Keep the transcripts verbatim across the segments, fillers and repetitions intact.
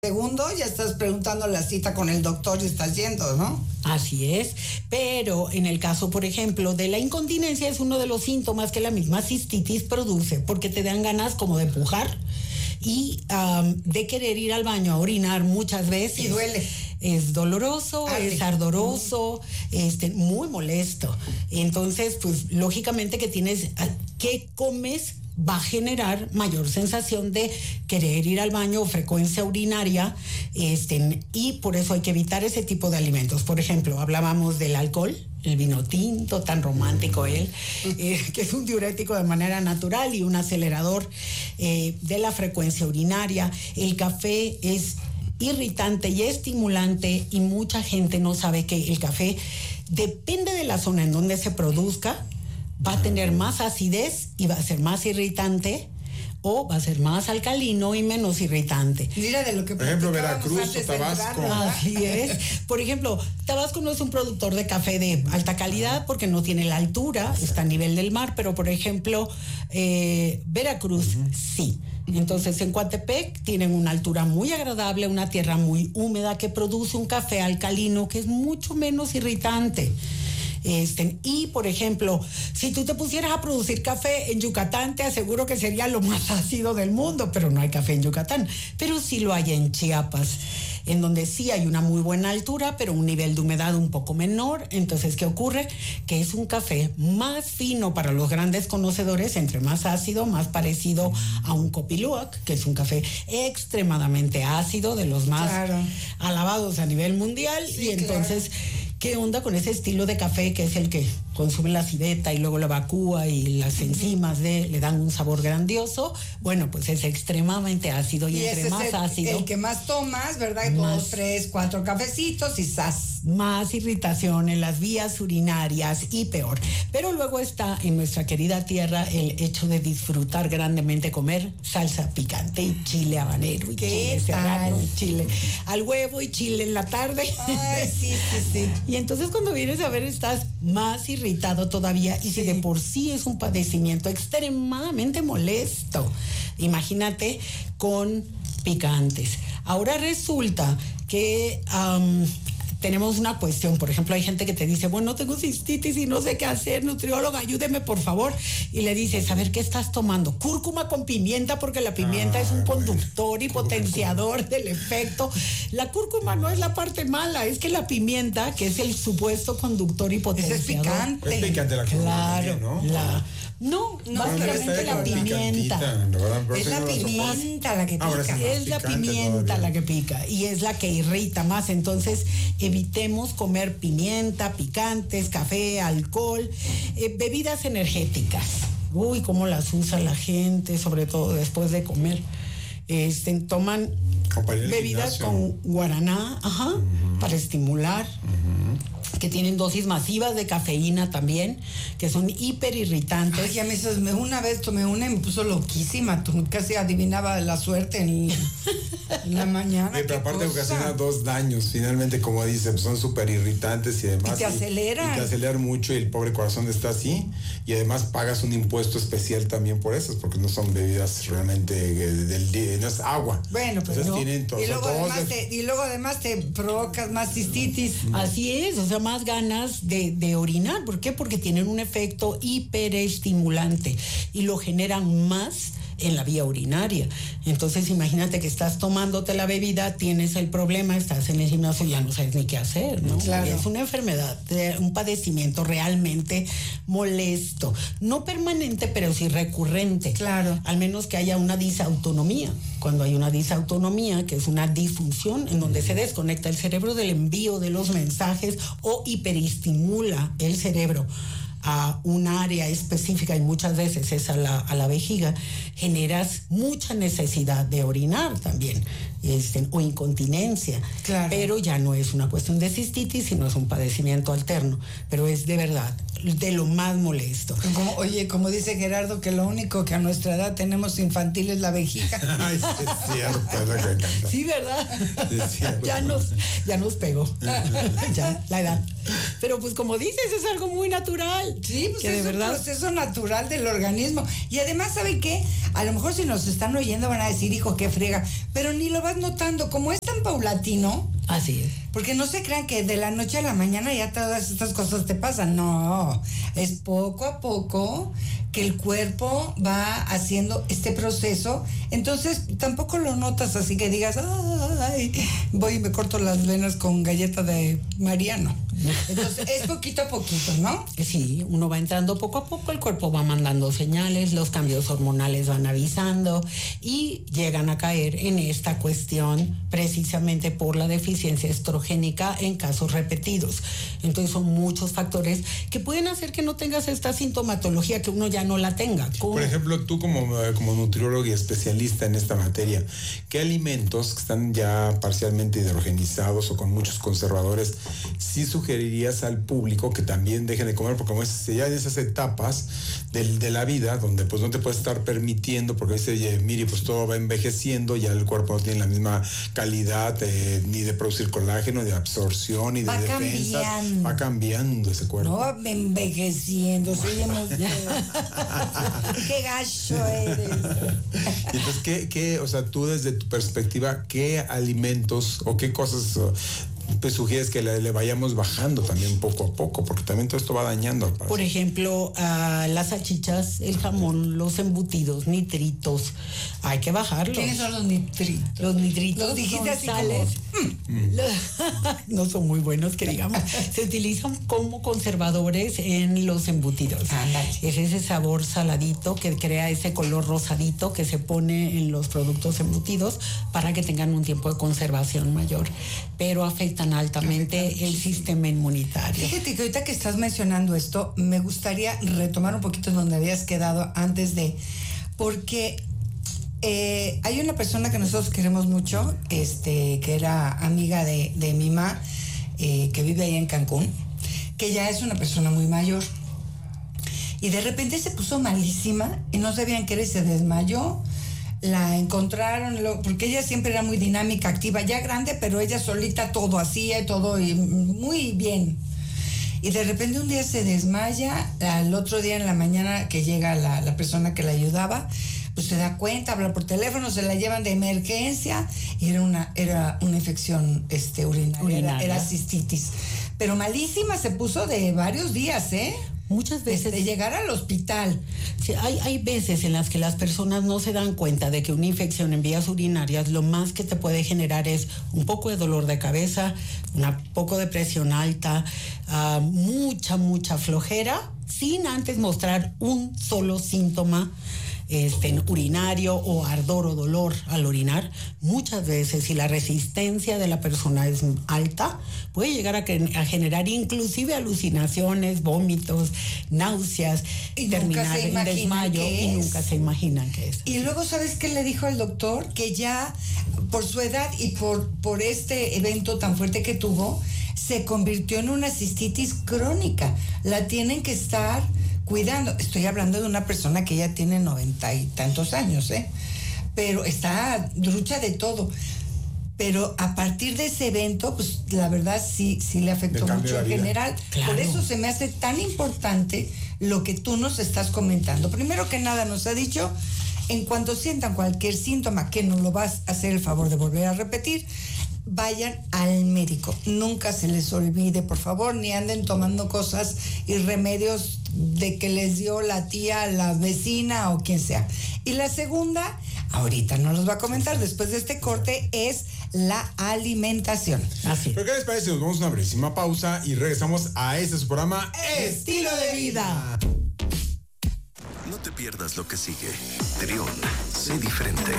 segundo ya estás preguntando la cita con el doctor y estás yendo, ¿no? Así es, pero en el caso, por ejemplo, de la incontinencia es uno de los síntomas que la misma cistitis produce, porque te dan ganas como de pujar y um, de querer ir al baño a orinar muchas veces. Y duele. Es doloroso, Arde. es ardoroso, uh-huh. este, muy molesto. Entonces, pues, lógicamente que tienes, ¿qué comes? Va a generar mayor sensación de querer ir al baño o frecuencia urinaria, este, y por eso hay que evitar ese tipo de alimentos. Por ejemplo, hablábamos del alcohol, el vino tinto, tan romántico él, eh, que es un diurético de manera natural y un acelerador eh, de la frecuencia urinaria. El café es irritante y estimulante y mucha gente no sabe que el café, depende de la zona en donde se produzca, va a tener más acidez y va a ser más irritante, o va a ser más alcalino y menos irritante. Mira de lo que por ejemplo Veracruz o Tabasco. Así es. Por ejemplo, Tabasco no es un productor de café de alta calidad porque no tiene la altura, está a nivel del mar, pero por ejemplo eh, Veracruz uh-huh. sí. Entonces en Coatepec tienen una altura muy agradable, una tierra muy húmeda que produce un café alcalino que es mucho menos irritante. Este, y por ejemplo, si tú te pusieras a producir café en Yucatán, te aseguro que sería lo más ácido del mundo, pero no hay café en Yucatán. Pero sí lo hay en Chiapas, en donde sí hay una muy buena altura, pero un nivel de humedad un poco menor. Entonces, ¿qué ocurre? Que es un café más fino para los grandes conocedores, entre más ácido, más parecido a un Copiluac, que es un café extremadamente ácido, de los más claro. alabados a nivel mundial. Sí, y entonces, claro. ¿qué onda con ese estilo de café que es el que consume la civeta y luego la evacúa y las enzimas de, le dan un sabor grandioso? Bueno, pues es extremadamente ácido y, y entre más es el, ácido... el que más tomas, ¿verdad? Más, Dos, tres, cuatro cafecitos y ¡zas! Más irritación en las vías urinarias y peor. Pero luego está en nuestra querida tierra el hecho de disfrutar grandemente comer salsa picante y chile habanero y chile serrano y chile al huevo y chile en la tarde. Ay, sí, sí, sí. Y entonces cuando vienes a ver estás más irritado todavía y si de por sí es un padecimiento extremadamente molesto, imagínate con picantes. Ahora resulta que um, tenemos una cuestión, por ejemplo, hay gente que te dice, bueno, tengo cistitis y no sé qué hacer, nutrióloga, ayúdeme por favor, y le dices, a ver, ¿qué estás tomando? Cúrcuma con pimienta, porque la pimienta ah, es un conductor bueno. y potenciador del efecto. La cúrcuma no es la parte mala, es que la pimienta, que es el supuesto conductor y potenciador. Es picante. Es picante la cúrcuma claro, también, ¿no? La, no, no, básicamente la pimienta. Es la pimienta la que pica. Ah, es la pimienta todavía. la que pica y es la que irrita más. Entonces, evitemos comer pimienta, picantes, café, alcohol, eh, bebidas energéticas. Uy, cómo las usa la gente, sobre todo después de comer. Este, toman bebidas con guaraná, ajá, uh-huh. para estimular. Uh-huh. Que tienen dosis masivas de cafeína también, que son hiperirritantes. Ay, a mí una vez tomé una y me puso loquísima, casi adivinaba la suerte en, en la mañana. Sí, pero aparte ocasiona dos daños, finalmente, como dicen, son súper irritantes y además... Y te aceleran. Y te aceleran mucho y el pobre corazón está así, y además pagas un impuesto especial también por eso, porque no son bebidas realmente del día, no es agua. Bueno, pues no. Tienen todo, y, luego además de... te, y luego además te provocas más cistitis. Así es, o sea, más ganas de, de orinar. ¿Por qué? Porque tienen un efecto hiperestimulante y lo generan más en la vía urinaria. Entonces imagínate que estás tomándote la bebida, tienes el problema, estás en el gimnasio y ya no sabes ni qué hacer, ¿no? Claro. Es una enfermedad, un padecimiento realmente molesto, no permanente, pero sí recurrente. Claro. Al menos que haya una disautonomía. Cuando hay una disautonomía, que es una disfunción en donde se desconecta el cerebro del envío de los mensajes o hiperestimula el cerebro a un área específica, y muchas veces es a la, a la vejiga, generas mucha necesidad de orinar también, este, o incontinencia. Claro. Pero ya no es una cuestión de cistitis, sino es un padecimiento alterno. Pero es de verdad de lo más molesto. Como, oye, como dice Gerardo, que lo único que a nuestra edad tenemos infantil es la vejiga. Ay, sí, es cierto, es lo que canta. Sí, ¿verdad? Es cierto. Ya nos, ya nos pegó. Ya, la edad. Pero pues como dices, es algo muy natural. Sí, pues que es de un verdad. proceso natural del organismo. Y además, ¿saben qué? A lo mejor si nos están oyendo van a decir, hijo, qué friega. Pero ni lo vas notando. Como es tan paulatino, Así es. porque no se crean que de la noche a la mañana ya todas estas cosas te pasan. No, es poco a poco que el cuerpo va haciendo este proceso. Entonces tampoco lo notas así que digas, ay, voy y me corto las venas con galleta de Mariano. Entonces es poquito a poquito, ¿no? Sí, uno va entrando poco a poco, el cuerpo va mandando señales, los cambios hormonales van avisando y llegan a caer en esta cuestión precisamente por la deficiencia estrogénica en casos repetidos. Entonces son muchos factores que pueden hacer que no tengas esta sintomatología, que uno ya no la tenga. ¿Cómo? Por ejemplo, tú como, como nutriólogo y especialista en esta materia, ¿qué alimentos que están ya parcialmente hidrogenizados o con muchos conservadores sí sugerirías al público que también dejen de comer? Porque como es, ya en esas etapas del, de la vida donde pues no te puedes estar permitiendo, porque dice, mire, pues todo va envejeciendo, ya el cuerpo no tiene la misma calidad eh, ni de producir colágeno, ni de absorción, ni de Va defensas. cambiando. Va cambiando ese cuerpo. No, envejeciendo, soy emocionada. Qué gacho eres. Entonces, ¿qué, qué, o sea, tú desde tu perspectiva, qué alimentos o qué cosas pues sugieres que le, le vayamos bajando también poco a poco? Porque también todo esto va dañando. Por ejemplo, uh, las salchichas, el jamón, los embutidos, nitritos, hay que bajarlos. ¿Quiénes son los nitritos? Los nitritos Los dijiste son así sales. como, mm. No son muy buenos, que digamos. Se utilizan como conservadores en los embutidos. Ándale. Es ese sabor saladito que crea ese color rosadito que se pone en los productos embutidos para que tengan un tiempo de conservación mayor, pero afectan altamente el sistema inmunitario. Fíjate que ahorita que estás mencionando esto, me gustaría retomar un poquito donde habías quedado antes de, porque eh, hay una persona que nosotros queremos mucho, este, que era amiga de, de mi mamá, eh, que vive ahí en Cancún, que ya es una persona muy mayor. Y de repente se puso malísima y no sabían qué era y se desmayó. La encontraron, lo, porque ella siempre era muy dinámica, activa, ya grande, pero ella solita todo hacía y todo y muy bien. Y de repente un día se desmaya, al otro día en la mañana que llega la, la persona que la ayudaba, pues se da cuenta, habla por teléfono, se la llevan de emergencia y era una, era una infección este, urinaria, Urinaria. Era, era cistitis. Pero malísima, se puso de varios días, ¿eh? Muchas veces de llegar al hospital. Sí, hay, hay veces en las que las personas no se dan cuenta de que una infección en vías urinarias lo más que te puede generar es un poco de dolor de cabeza, un poco de presión alta, uh, mucha, mucha flojera, sin antes mostrar un solo síntoma este, urinario o ardor o dolor al orinar. Muchas veces, si la resistencia de la persona es alta, puede llegar a, que, a generar inclusive alucinaciones, vómitos, náuseas, y terminar en desmayo y es. nunca se imaginan que es. Y luego, ¿sabes qué le dijo el doctor? Que ya por su edad y por, por este evento tan fuerte que tuvo, se convirtió en una cistitis crónica. La tienen que estar cuidando. Estoy hablando de una persona que ya tiene noventa y tantos años, ¿eh? Pero está drucha de todo. Pero a partir de ese evento, pues la verdad sí, sí le afectó mucho en general. Claro. Por eso se me hace tan importante lo que tú nos estás comentando. Primero que nada nos ha dicho, en cuanto sientan cualquier síntoma que no lo vas a hacer el favor de volver a repetir, vayan al médico. Nunca se les olvide, por favor, ni anden tomando cosas y remedios de que les dio la tía, la vecina o quien sea. Y la segunda, ahorita no los va a comentar, después de este corte, es la alimentación. Así. ¿Pero qué les parece? Nos vamos a una brevísima pausa y regresamos a este su programa Estilo de Vida. No te pierdas lo que sigue. Trión, sé diferente.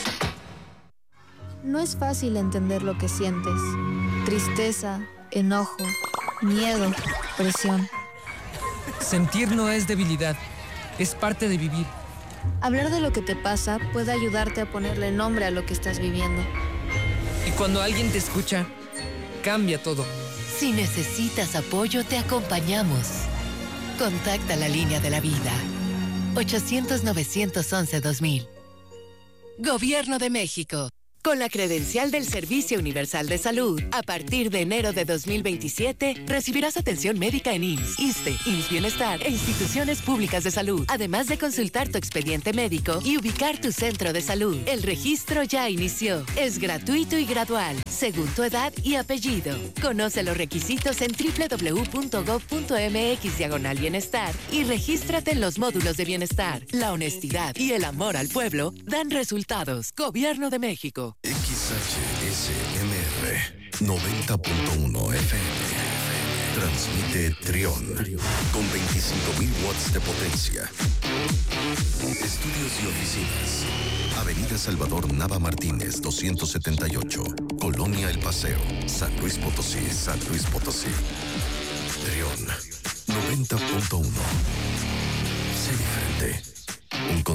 No es fácil entender lo que sientes. Tristeza, enojo, miedo, presión. Sentir no es debilidad, es parte de vivir. Hablar de lo que te pasa puede ayudarte a ponerle nombre a lo que estás viviendo. Y cuando alguien te escucha, cambia todo. Si necesitas apoyo, te acompañamos. Contacta la línea de la vida. ochocientos, novecientos once, dos mil. Gobierno de México. Con la credencial del Servicio Universal de Salud, a partir de enero de dos mil veintisiete, recibirás atención médica en I M S S, ISSSTE, I M S S Bienestar e instituciones públicas de salud, además de consultar tu expediente médico y ubicar tu centro de salud. El registro ya inició. Es gratuito y gradual, según tu edad y apellido. Conoce los requisitos en doble u doble u doble u punto gob punto eme equis diagonal bienestar y regístrate en los módulos de bienestar. La honestidad y el amor al pueblo dan resultados. Gobierno de México. X H S M R noventa punto uno F M. Transmite Trión con veinticinco mil watts de potencia. Estudios y oficinas. Avenida Salvador Nava Martínez, doscientos setenta y ocho. Colonia El Paseo, San Luis Potosí, San Luis Potosí. Trión noventa punto uno. Sé diferente. Un